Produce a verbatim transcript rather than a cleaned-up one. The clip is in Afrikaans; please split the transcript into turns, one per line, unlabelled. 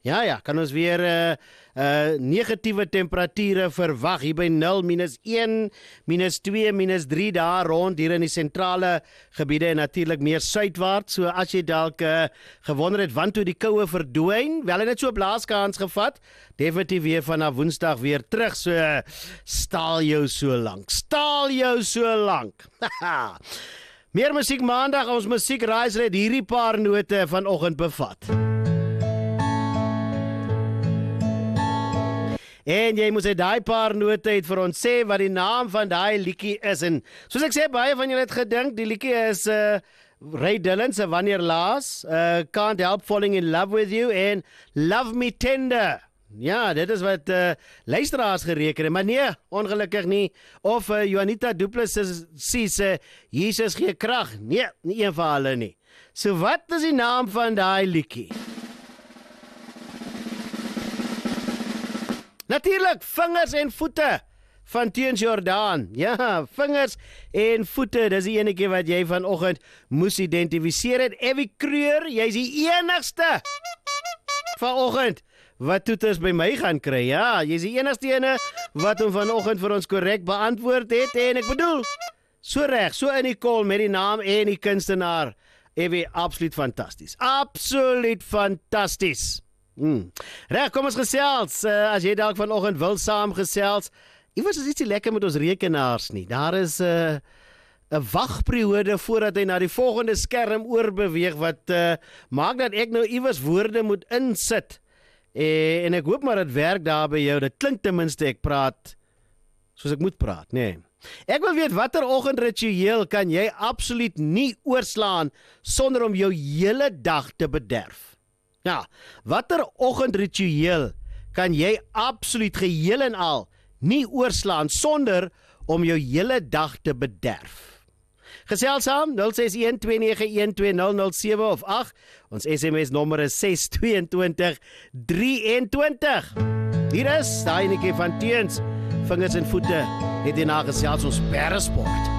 Ja, ja, kan ons weer uh, uh, negatiewe temperature verwag hier by nul, minus een, minus twee, minus drie daar rond hier in die sentrale gebiede en natuurlik meer suidwaarts. So as jy dalk uh, gewonder het want toe die koue verdwyn, wel het net so 'n blaaskans gevat, definitief weer vanaf Woensdag weer terug. So uh, staal jou so lank, staal jou so lank. Meer musiek maandag, ons musiekreis het hierdie paar note vanoggend bevat. En jy moet sy daai paar note het vir ons sê wat die naam van daai liedjie is. En soos ek sê, baie van julle het gedink, die liedjie is uh, Ray Dillon se Wanneer Laas, uh, Can't Help Falling in Love With You en Love Me Tender. Ja, dit is wat uh, luisteraars gereken het, maar nee, ongelukkig nie. Of uh, Juanita Du Plessis se Jesus gee krag. Nee, nie een van hulle nie. So wat is die naam van daai liedjie? Natuurlik, vingers en voete van Teens Jordaan. Ja, vingers en voete, dis die enetjie wat jy vanoggend moes identifiseer het. Evie Kreur, jy is die enigste vanoggend wat toeters by my gaan kry. Ja, jy is die enigste ene wat hom vanoggend vir ons korrek beantwoord het. En ek bedoel, so reg, so in die kol met die naam en die kunstenaar. Evie, absoluut fantasties. Absoluut fantasties. Hmm. Reg, kom ons gesels. Uh, as jy dalk vanoggend wil saam gesels, iewers is iets nie lekker met ons rekenaars nie. Daar is 'n uh, 'n wagperiode voordat hy na die volgende skerm oorbeweeg wat uh, maak dat ek nou iewers woorde moet insit. Eh, en ek hoop maar dit werk daar by jou. Dit klink ten minste ek praat soos ek moet praat, nee. Ek wil weet watter oggendritueel kan jy absoluut nie oorslaan sonder om jou hele dag te bederf. Ja, watter oggendritueel kan jy absoluut geheel en al nie oorslaan sonder om jou hele dag te bederf? Gesels saam, nul ses een twee nege een twee nul nul sewe of ag, ons S M S nommer is ses twee twee drie twee. Hier is daai enetjie van Teens, vingers en voete, net hierna gesels ons persport.